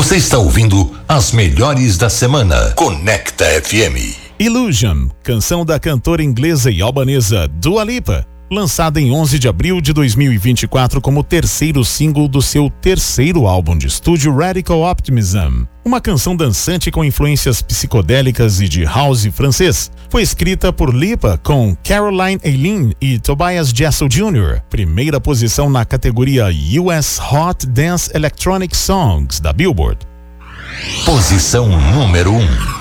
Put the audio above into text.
Você está ouvindo as melhores da semana. Conecta FM. Illusion, canção da cantora inglesa e albanesa Dua Lipa, lançada em 11 de abril de 2024 como terceiro single do seu terceiro álbum de estúdio Radical Optimism. Uma canção dançante com influências psicodélicas e de house francês. Foi escrita por Lipa com Caroline Eileen e Tobias Jessel Jr. Primeira posição na categoria US Hot Dance Electronic Songs da Billboard. Posição número 1.